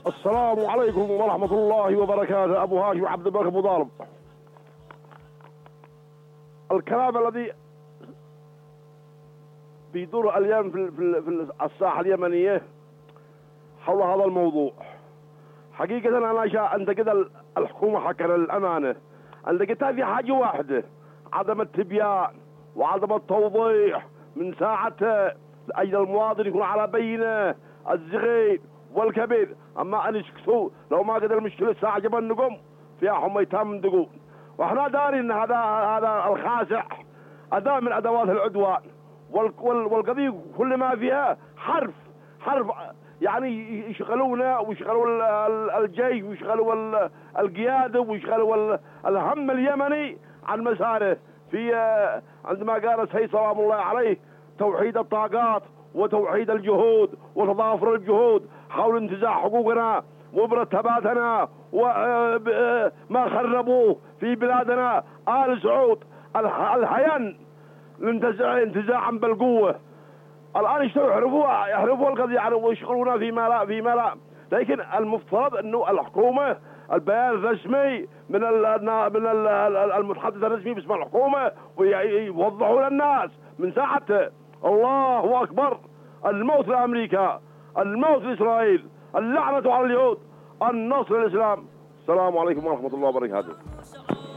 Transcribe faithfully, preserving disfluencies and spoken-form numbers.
السلام عليكم ورحمة الله وبركاته. أبو هاشم عبد الملك أبو ضارب. الكلام الذي بيدور اليوم في في الساحة اليمنية حول هذا الموضوع، حقيقة أنا شاء أنت كده الحكومة حكر الأمانة، أنت كده في حاجة واحدة، عدم التبيان وعدم التوضيح من ساعة أجل المواطن يكون على بينه الصغير والكبير. أما أن يسكتوا لو ما قدر المشكلة الساعة جبن نقوم فيها حمى يتم دقون. وإحنا دارين أن هذا هذا الخاسع أداة من أدوات العدوان، والقضية كل ما فيها حرف حرف، يعني يشغلونا ويشغلوا الجيش ويشغلوا القيادة ويشغلوا الهم اليمني عن مساره. في عندما قال السيد سلام الله عليه توحيد الطاقات وتوحيد الجهود وتضافر الجهود حول انتزاع حقوقنا ومرتباتنا وما خربوه في بلادنا آل سعود الحيان انتزاعا بالقوة. الآن يشتروا يحرفوا يحرفوا القضية يعني ويشغلونا فيما لا فيما لا، لكن المفترض انه الحكومة البيان الرسمي من من المتحدث الرسمي باسم الحكومة ويوضحوا للناس من ساعته. الله أكبر، الموت لأمريكا، الموت لإسرائيل، اللعنة على اليهود، النصر للإسلام. السلام عليكم ورحمة الله وبركاته.